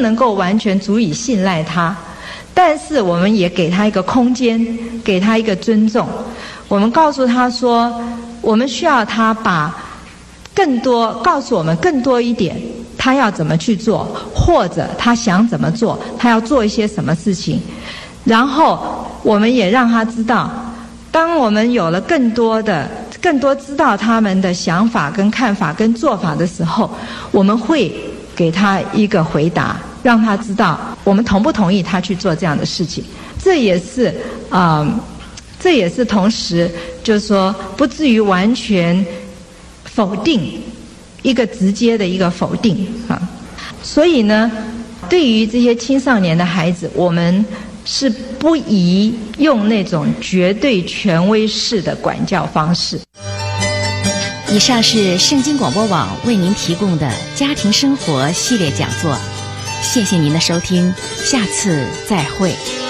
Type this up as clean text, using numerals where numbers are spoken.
能够完全足以信赖他，但是我们也给他一个空间，给他一个尊重。我们告诉他说，我们需要他把更多告诉我们更多一点，他要怎么去做，或者他想怎么做，他要做一些什么事情。然后我们也让他知道，当我们有了更多知道他们的想法跟看法跟做法的时候，我们会给他一个回答，让他知道我们同不同意他去做这样的事情。这也是同时就是说不至于完全否定，一个直接的一个否定啊。所以呢，对于这些青少年的孩子，我们是不宜用那种绝对权威式的管教方式。 以上是圣经广播网为您提供的家庭生活系列讲座，谢谢您的收听，下次再会。